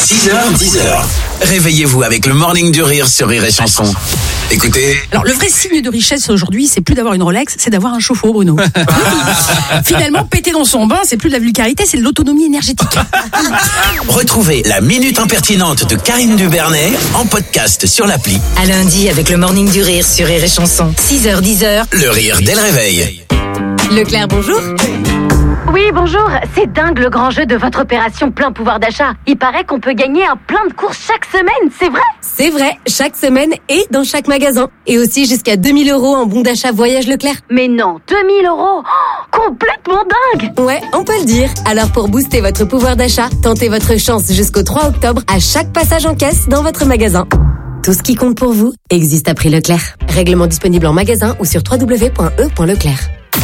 6h, 10h. Réveillez-vous avec le Morning du Rire sur Rire et Chanson. Écoutez. Alors, le vrai signe de richesse aujourd'hui, c'est plus d'avoir une Rolex, c'est d'avoir un chauffe-eau, Bruno. Finalement, péter dans son bain, c'est plus de la vulgarité, c'est de l'autonomie énergétique. Retrouvez la Minute Impertinente de Karine Dubernet en podcast sur l'appli. À lundi avec le Morning du Rire sur Rire et Chanson. 6h, 10h. Le rire dès le réveil. Leclerc, bonjour. Oui, bonjour. C'est dingue le grand jeu de votre opération plein pouvoir d'achat. Il paraît qu'on peut gagner un plein de courses chaque semaine, c'est vrai ? C'est vrai, chaque semaine et dans chaque magasin. Et aussi jusqu'à 2000 € en bon d'achat voyage Leclerc. Mais non, 2000 €, complètement dingue. Ouais, on peut le dire. Alors pour booster votre pouvoir d'achat, tentez votre chance jusqu'au 3 octobre à chaque passage en caisse dans votre magasin. Tout ce qui compte pour vous existe à prix Leclerc. Règlement disponible en magasin ou sur www.e.leclerc.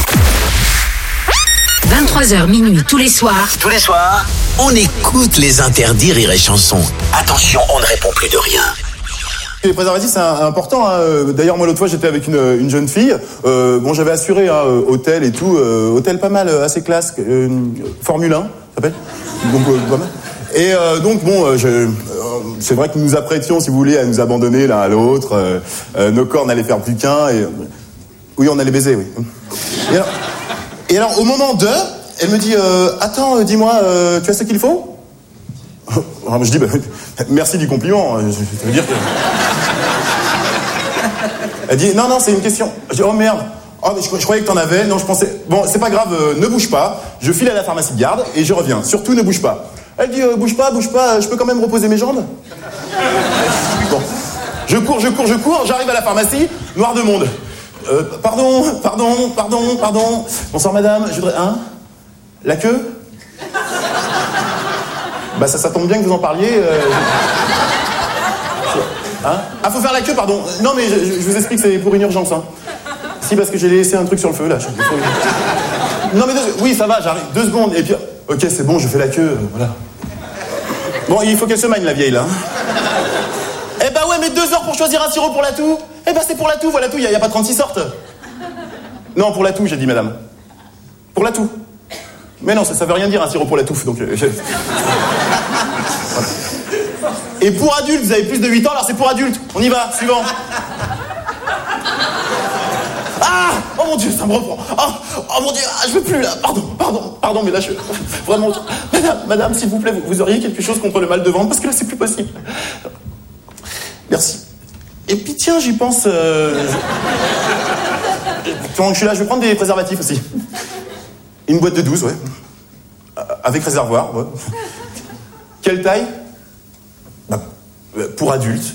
23h minuit tous les soirs. Tous les soirs, on écoute les interdits Rire et Chanson. Attention, on ne répond plus de rien. Les préservatifs, c'est important. Hein. D'ailleurs, moi, l'autre fois, j'étais avec une jeune fille. Bon, j'avais assuré hôtel et tout. Hôtel pas mal, assez classe. Formule 1, ça s'appelle. Donc, pas mal. Et donc, bon, c'est vrai que nous nous apprêtions, si vous voulez, à nous abandonner l'un à l'autre. Nos corps n'allaient faire plus qu'un. Et... Oui, on allait baiser, oui. Et alors, au moment de, elle me dit, attends, dis-moi, tu as ce qu'il faut ? Alors, je dis, merci du compliment. Ça veut dire que... Elle dit, non, c'est une question. Je dis, oh merde. Oh, mais je croyais que t'en avais. Non, je pensais... Bon, c'est pas grave, ne bouge pas. Je file à la pharmacie de garde et je reviens. Surtout, ne bouge pas. Elle dit, bouge pas, je peux quand même reposer mes jambes ? Bon. Je cours, j'arrive à la pharmacie, noir de monde. Pardon. Bonsoir madame, je voudrais... Hein ? La queue ? Bah ça tombe bien que vous en parliez. Hein ? Ah, faut faire la queue, pardon. Non mais je vous explique, c'est pour une urgence. Hein. Si, parce que j'ai laissé un truc sur le feu, là. Non mais oui, ça va, j'arrive. 2 secondes, et puis... Ok, c'est bon, je fais la queue, voilà. Bon, il faut qu'elle se magne, la vieille, là. Eh bah ouais, mais 2 heures pour choisir un sirop pour la toux. Eh bah c'est pour la toux, voilà tout, il y a pas 36 sortes. Non, pour la toux, j'ai dit, madame. Pour la toux. Mais non, ça veut rien dire, un sirop pour la touffe, donc... Et pour adultes, vous avez plus de 8 ans, alors c'est pour adultes. On y va, suivant. Ah! Oh mon Dieu, ça me reprend. Oh mon Dieu, je veux plus, là. Pardon, mais là, vraiment... Madame, s'il vous plaît, vous auriez quelque chose contre le mal de ventre, parce que là, c'est plus possible. Merci. Et puis tiens, j'y pense... Pendant que je suis là, je vais prendre des préservatifs aussi. Une boîte de 12, ouais. Avec réservoir, ouais. Quelle taille ? Pour adultes.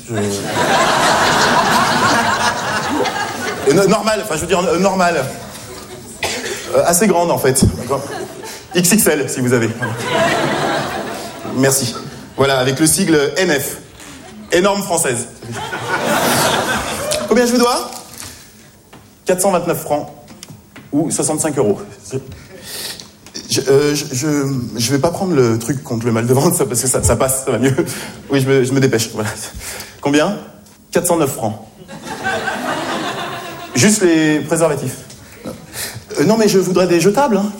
Normal, enfin je veux dire normal. Assez grande en fait. XXL si vous avez. Merci. Voilà, avec le sigle NF. Énorme française. Combien je vous dois ? 429 francs ou 65 €. Je vais pas prendre le truc contre le mal de ventre, parce que ça passe, ça va mieux. Oui, je me dépêche. Voilà. Combien ? 409 francs. Juste les préservatifs. Non, mais je voudrais des jetables. Hein.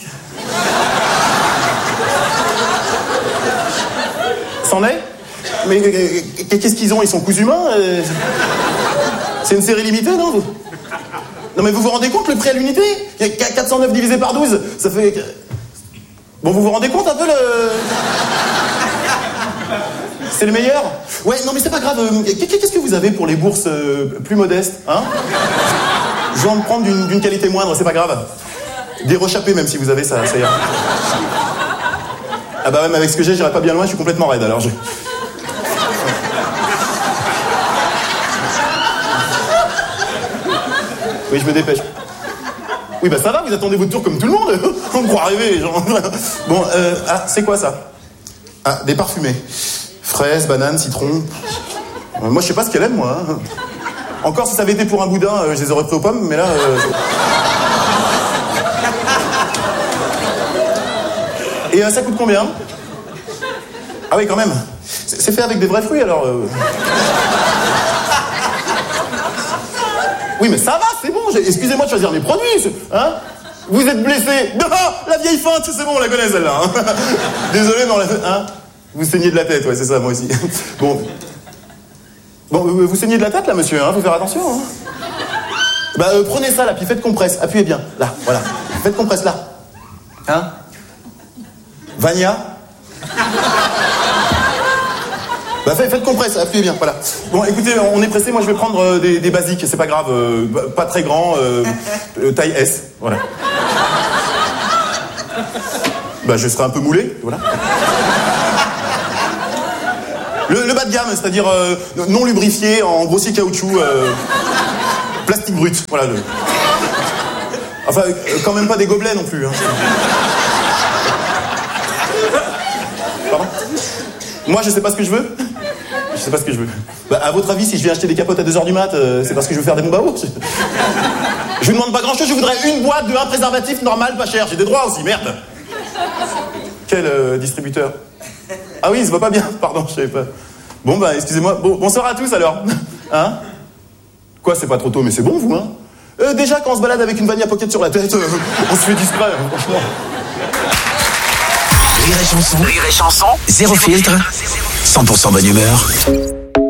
C'en est ? Mais qu'est-ce qu'ils ont ? Ils sont cousus humains ? C'est une série limitée, non ? Non, mais vous vous rendez compte le prix à l'unité ? 409 divisé par 12, ça fait... Bon, vous vous rendez compte un peu le... C'est le meilleur ? Ouais, non mais c'est pas grave. Qu'est-ce que vous avez pour les bourses plus modestes, hein ? Je vais en prendre d'une qualité moindre, c'est pas grave. Des rechappés même si vous avez, ça ira. Ah bah même avec ce que j'irai pas bien loin, je suis complètement raide, alors je... Oui, je me dépêche. Oui, bah ça va, vous attendez votre tour comme tout le monde. On me croit rêver, les gens. Bon, c'est quoi ça ? Ah, des parfumés. Fraises, bananes, citron. Moi, je sais pas ce qu'elle aime, moi. Hein. Encore, si ça avait été pour un boudin, je les aurais pris aux pommes, mais là... Et ça coûte combien ? Ah oui, quand même. C'est fait avec des vrais fruits, alors... Oui, mais ça va, c'est bon. Excusez-moi de choisir mes produits. Hein ? Vous êtes blessé. Non, la vieille feinte, c'est bon, on la connaît, celle-là. Hein. Désolé, mais on l'a fait... Hein ? Vous saignez de la tête, ouais, c'est ça, moi aussi. Bon, vous saignez de la tête, là, monsieur, hein, faut faire attention, hein. Prenez ça, là, puis faites compresse, appuyez bien, là, voilà. Faites compresse, là. Hein? Vania? Faites compresse, appuyez bien, voilà. Bon, écoutez, on est pressé, moi je vais prendre des basiques, c'est pas grave, pas très grand, taille S, voilà. Je serai un peu moulé, voilà. Le bas de gamme, c'est-à-dire non lubrifié, en grossier caoutchouc, plastique brut, voilà. Enfin, quand même pas des gobelets non plus, hein. Pardon? Moi, je sais pas ce que je veux. Je sais pas ce que je veux. À votre avis, si je viens acheter des capotes à 2h du mat, c'est parce que je veux faire des bombes à eau. Je vous demande pas grand-chose, je voudrais une boîte de 1 préservatif normal, pas cher. J'ai des droits aussi, merde. Quel distributeur? Ah oui, il se voit pas bien, pardon, je savais pas. Bon, excusez-moi. Bonsoir à tous, alors. Hein? Quoi, c'est pas trop tôt, mais c'est bon, vous, hein? Déjà, quand on se balade avec une Vania Pocket sur la tête, on se fait discret, franchement. Rire et chanson, zéro filtre, 100% bonne humeur.